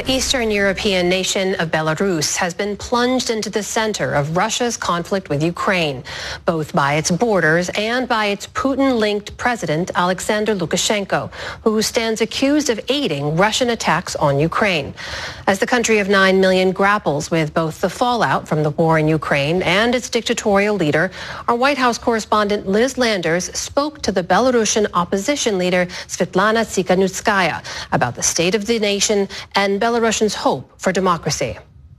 The Eastern European nation of Belarus has been plunged into the center of Russia's conflict with Ukraine, both by its borders and by its Putin-linked president, Alexander Lukashenko, who stands accused of aiding Russian attacks on Ukraine. As the country of 9 million grapples with both the fallout from the war in Ukraine and its dictatorial leader, our White House correspondent Liz Landers spoke to the Belarusian opposition leader Svetlana Tikhanovskaya about the state of the nation and Belarusians' hope for democracy.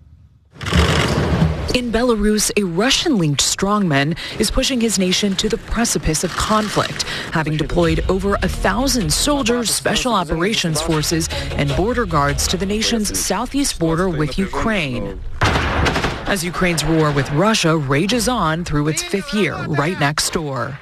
In Belarus, a Russian-linked strongman is pushing his nation to the precipice of conflict, having deployed over 1,000 soldiers, special operations forces, and border guards to the nation's southeast border with Ukraine. As Ukraine's war with Russia rages on through its fifth year right next door.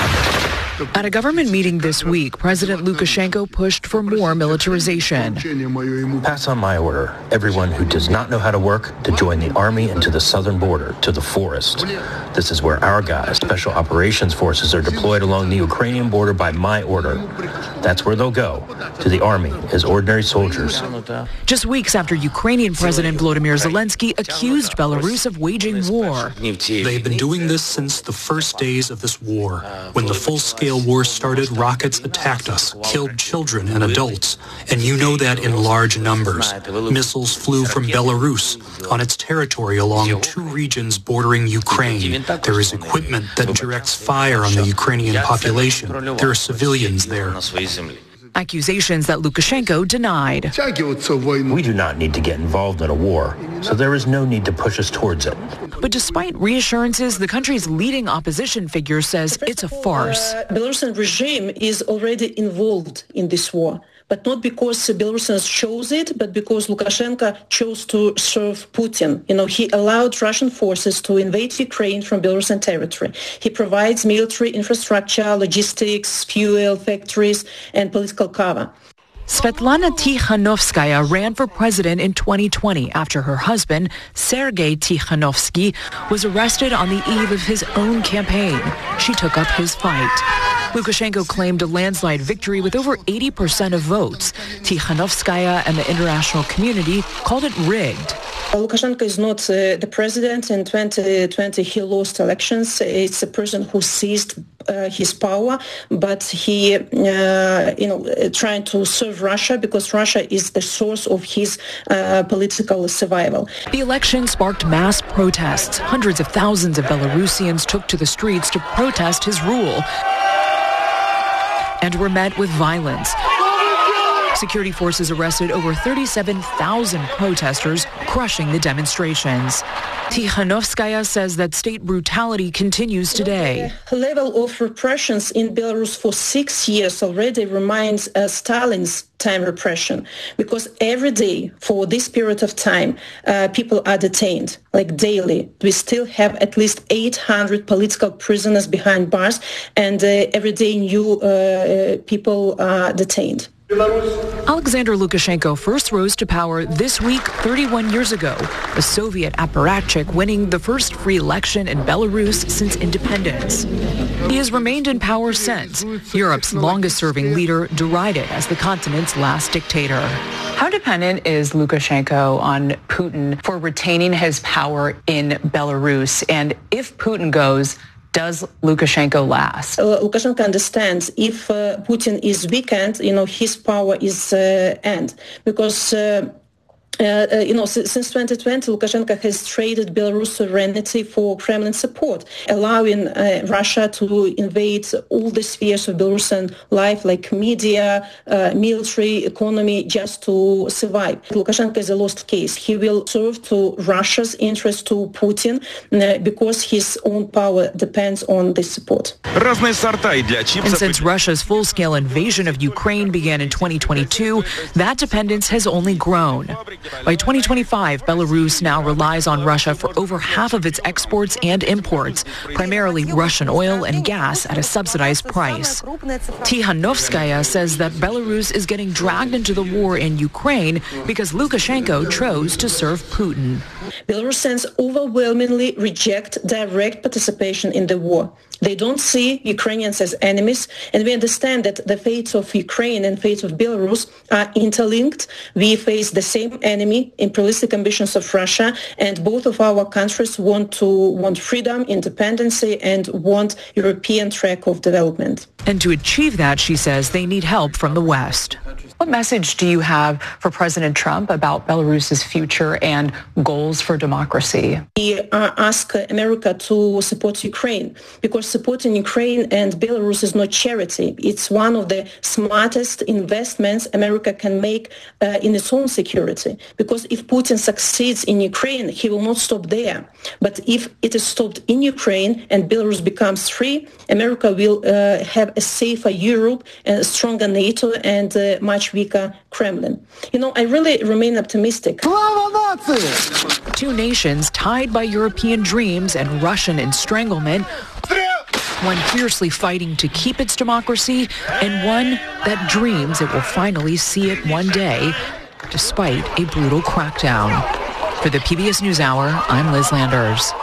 At a government meeting this week, President Lukashenko pushed for more militarization. Pass on my order, everyone who does not know how to work, to join the army and to the southern border, to the forest. This is where our guys, special operations forces, are deployed along the Ukrainian border by my order. That's where they'll go, to the army as ordinary soldiers. Just weeks after Ukrainian President Volodymyr Zelensky accused Belarus of waging war. They've been doing this since the first days of this war. When the full-scale war started, rockets attacked us, killed children and adults, and you know that in large numbers. Missiles flew from Belarus on its territory along 2 regions bordering Ukraine. There is equipment that directs fire on the Ukrainian population. There are civilians there. Accusations that Lukashenko denied. We do not need to get involved in a war, so there is no need to push us towards it. But despite reassurances, the country's leading opposition figure says it's a farce. The Belarusian regime is already involved in this war, but not because Belarusians chose it, but because Lukashenko chose to serve Putin. He allowed Russian forces to invade Ukraine from Belarusian territory. He provides military infrastructure, logistics, fuel, factories, and political cover. Svetlana Tikhanovskaya ran for president in 2020 after her husband, Sergei Tikhanovsky, was arrested on the eve of his own campaign. She took up his fight. Lukashenko claimed a landslide victory with over 80% of votes. Tikhanovskaya and the international community called it rigged. Lukashenko is not the president. In 2020, he lost elections. It's a person who seized his power, but he, trying to serve Russia because Russia is the source of his political survival. The election sparked mass protests. Hundreds of thousands of Belarusians took to the streets to protest his rule and were met with violence. Security forces arrested over 37,000 protesters, crushing the demonstrations. Tikhanovskaya says that state brutality continues today. The level of repressions in Belarus for 6 years already reminds Stalin's time repression, because every day for this period of time, people are detained, like daily. We still have at least 800 political prisoners behind bars, and every day new people are detained. Alexander Lukashenko first rose to power this week 31 years ago, the Soviet apparatchik winning the first free election in Belarus since independence. He has remained in power since, Europe's longest-serving leader derided as the continent's last dictator. How dependent is Lukashenko on Putin for retaining his power in Belarus? And if Putin goes, does Lukashenko last? Lukashenko understands if Putin is weakened, his power is end. Because since 2020, Lukashenko has traded Belarus sovereignty for Kremlin support, allowing Russia to invade all the spheres of Belarusian life, like media, military, economy, just to survive. Lukashenko is a lost case. He will serve to Russia's interest, to Putin, because his own power depends on this support. And since Russia's full-scale invasion of Ukraine began in 2022, that dependence has only grown. By 2025, Belarus now relies on Russia for over half of its exports and imports, primarily Russian oil and gas at a subsidized price. Tikhanovskaya says that Belarus is getting dragged into the war in Ukraine because Lukashenko chose to serve Putin. Belarusians overwhelmingly reject direct participation in the war. They don't see Ukrainians as enemies, and we understand that the fates of Ukraine and fates of Belarus are interlinked. We face the same enemy, imperialistic ambitions of Russia, and both of our countries want freedom, independence, and want European track of development. And to achieve that, she says, they need help from the West. What message do you have for President Trump about Belarus's future and goals for democracy? We ask America to support Ukraine, because supporting Ukraine and Belarus is not charity. It's one of the smartest investments America can make in its own security. Because if Putin succeeds in Ukraine, he will not stop there. But if it is stopped in Ukraine and Belarus becomes free, America will have a safer Europe, and a stronger NATO, and a much weaker Kremlin. I really remain optimistic. Two nations tied by European dreams and Russian estranglement, one fiercely fighting to keep its democracy, and one that dreams it will finally see it one day, despite a brutal crackdown. For the PBS NewsHour, I'm Liz Landers.